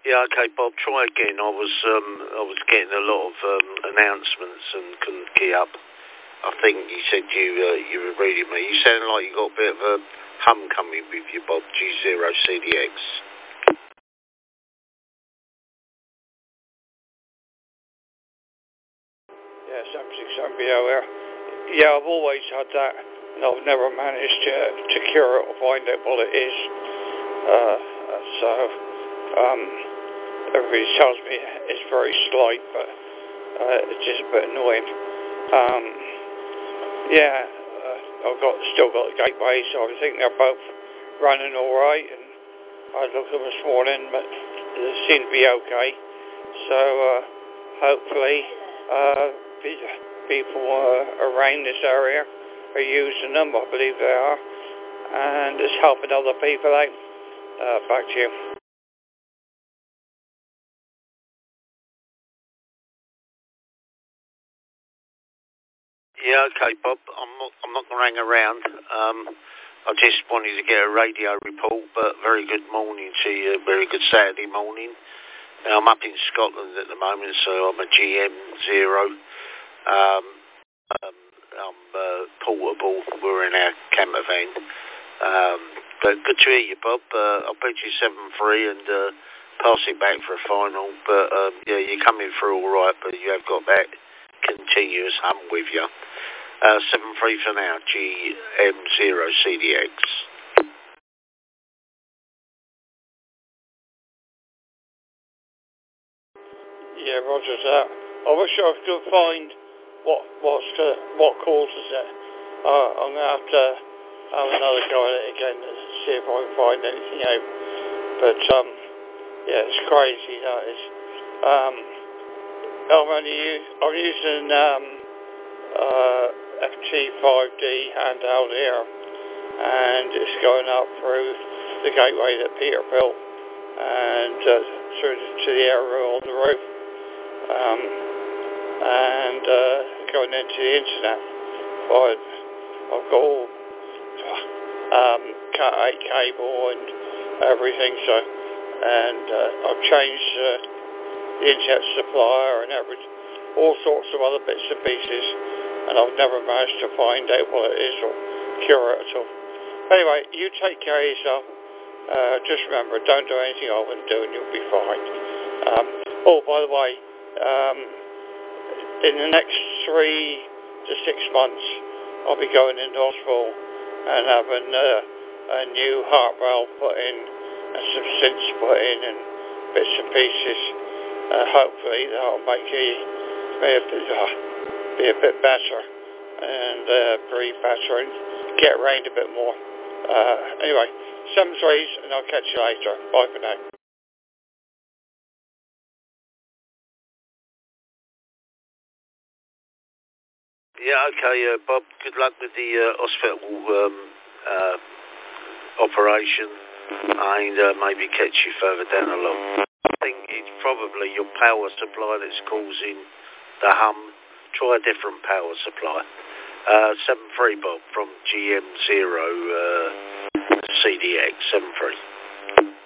Yeah, okay, Bob, try again. I was getting a lot of announcements and couldn't key up. I think you said you were reading me. You sound like you got a bit of a hum coming with you, Bob. G0CDX. Yeah, 767BOR. Yeah, I've always had that, and I've never managed to cure it or find out what it is. Everybody tells me it's very slight, but it's just a bit annoying. I've still got the gateway, so I think they're both running all right. And I looked at them this morning, but they seem to be okay. So hopefully people around this area are using them. I believe they are, and it's helping other people out. Back to you. Yeah, okay, Bob. I'm not going to hang around. I just wanted to get a radio report, but very good morning to you. Very good Saturday morning. Now, I'm up in Scotland at the moment, so I'm a GM0. I'm portable. We're in our camper van. But good to hear you, Bob. I'll bet you 7-3 and pass it back for a final. But yeah, you're coming through all right, but you have got that continuous hum with you. 7-3 for now, GM0CDX. Yeah, roger that. I wish I could find what causes it. I'm going to have to have another go at it again to see if I can find anything out. But yeah, it's crazy, that is. I'm using FT5D handheld here, and it's going up through the gateway that Peter built and through to the area on the roof, and going into the internet. I've got all Cat 8 cable and everything, and I've changed the internet supplier and all sorts of other bits and pieces, and I've never managed to find out what it is or cure it at all. Anyway, you take care of yourself. Just remember, don't do anything I wouldn't do and you'll be fine. By the way, in the next 3 to 6 months, I'll be going into hospital and having a new heart valve put in and some stents put in and bits and pieces. Hopefully that'll make me be a bit better and breathe better and get around a bit more. Anyway, 7-3s, and I'll catch you later. Bye for now. Yeah, okay, Bob. Good luck with the hospital operation, and maybe catch you further down along. I think it's probably your power supply that's causing the hum. Try a different power supply. 7-3, Bob, from GM0 CDX. 7-3.